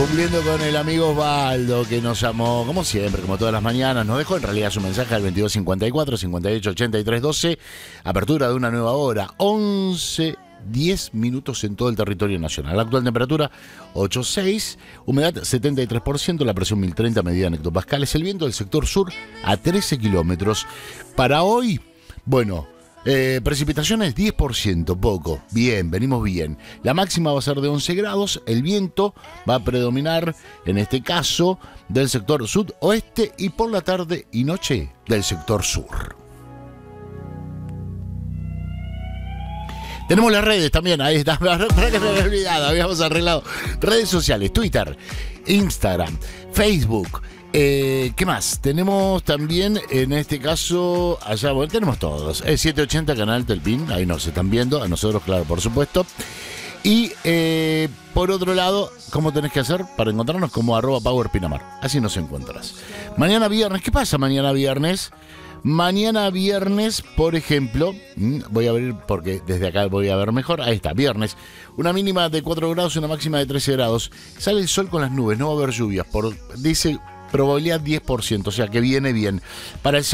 Cumpliendo con el amigo Osvaldo, que nos llamó, como siempre, como todas las mañanas. Nos dejó en realidad su mensaje al 2254 58 83 12. Apertura de una nueva hora. 10 minutos en todo el territorio nacional. La actual temperatura 8,6, humedad 73%, la presión 1030 medida en hectopascales, el viento del sector sur a 13 kilómetros. Para hoy, bueno, precipitaciones 10%, poco. Bien, venimos bien. La máxima va a ser de 11 grados, el viento va a predominar, en este caso, del sector sudoeste y por la tarde y noche del sector sur. Tenemos las redes también, ahí está, para que me había olvidado, habíamos arreglado. Redes sociales, Twitter, Instagram, Facebook, ¿qué más? Tenemos también, en este caso, allá, bueno, tenemos todos. 780 Canal Telpin, ahí nos están viendo, a nosotros, claro, por supuesto. Y por otro lado, ¿cómo tenés que hacer para encontrarnos? Como @PowerPinamar, así nos encuentras. Mañana viernes, ¿qué pasa mañana viernes? Mañana viernes, por ejemplo, voy a abrir porque desde acá voy a ver mejor. Ahí está, viernes. Una mínima de 4 grados, una máxima de 13 grados. Sale el sol con las nubes, no va a haber lluvias. Dice probabilidad 10%, o sea que viene bien. Para el